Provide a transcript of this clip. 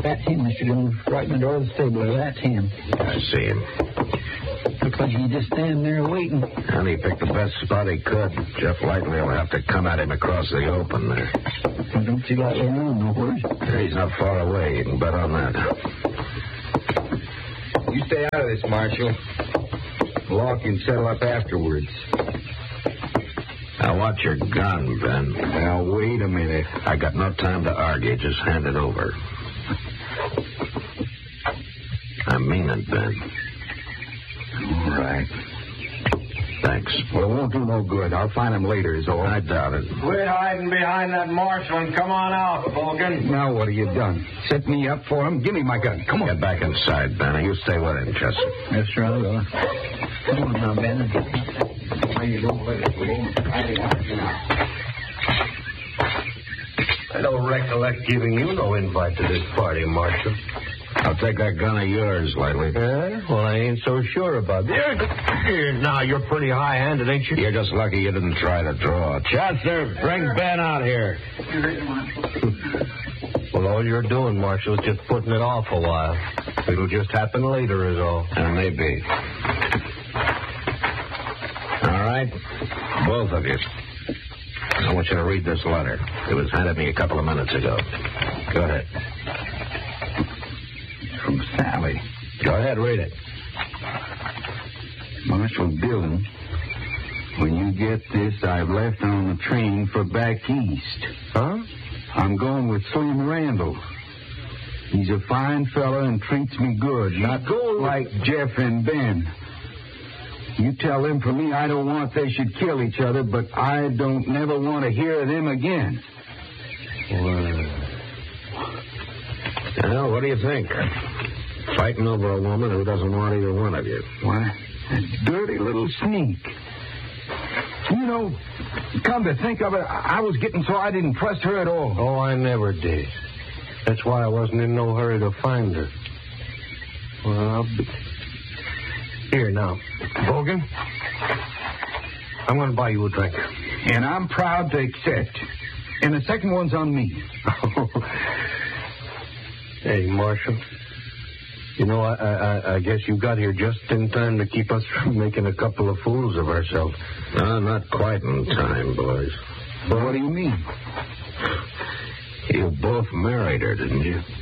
That's him, Mr. Jones, right in the door of the stable. That's him. I see him. Looks like he just standing there waiting. And he picked the best spot he could. Jeff Lightly will have to come at him across the open there. I don't see Lightly around nowhere. He's not far away. You can bet on that. You stay out of this, Marshal. The law can settle up afterwards. Now, watch your gun, Ben. Now, wait a minute. I got no time to argue. Just hand it over. I mean it, Ben. All right. Thanks. Well, it won't do no good. I'll find him later, is all. I doubt it. Quit hiding behind that marshal and come on out, Vulcan. Now, what have you done? Set me up for him? Give me my gun. Come on. Get back inside, Ben. You stay with him, Chester. That's right. Come on now, Ben. I don't recollect giving you no invite to this party, Marshal. I'll take that gun of yours, Lightly. Well, I ain't so sure about that. Now, you're pretty high-handed, ain't you? You're just lucky you didn't try to draw. Chester, bring Ben out here. Well, all you're doing, Marshal, is just putting it off a while. It'll just happen later, is all. And maybe. All right, both of you. I want you to read this letter. It was handed me a couple of minutes ago. Go ahead. From Sally. Go ahead, read it. Marshal Dillon, when you get this, I've left on the train for back east. Huh? I'm going with Slim Randall. He's a fine fella and treats me good, not like Jeff and Ben. You tell them for me I don't want they should kill each other, but I don't never want to hear of them again. Well, what do you think? Fighting over a woman who doesn't want either one of you. Why, that dirty little sneak. You know, come to think of it, I was getting so I didn't trust her at all. Oh, I never did. That's why I wasn't in no hurry to find her. Well, here now, Bogan. I'm going to buy you a drink. And I'm proud to accept. And the second one's on me. Hey, Marshal. You know, I guess you got here just in time to keep us from making a couple of fools of ourselves. No, not quite in time, boys. Well, what do you mean? You both married her, didn't you?